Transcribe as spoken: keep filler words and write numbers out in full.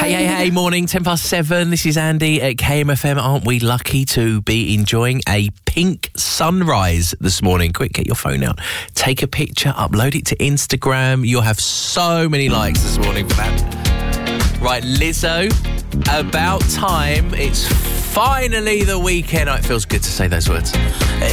Hey, hey, hey, morning, ten past seven. This is Andy at K M F M. Aren't we lucky to be enjoying a pink sunrise this morning? Quick, get your phone out, take a picture, upload it to Instagram. You'll have so many likes this morning for that. Right, Lizzo, about time. It's finally the weekend. Oh, it feels good to say those words.